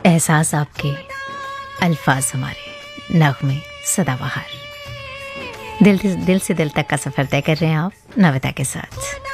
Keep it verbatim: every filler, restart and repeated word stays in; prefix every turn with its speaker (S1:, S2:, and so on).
S1: एहसास आपके, अल्फाज हमारे, नग़्मे सदाबहार। दिल दिल से दिल तक का सफ़र तय कर रहे हैं आप नविता के साथ।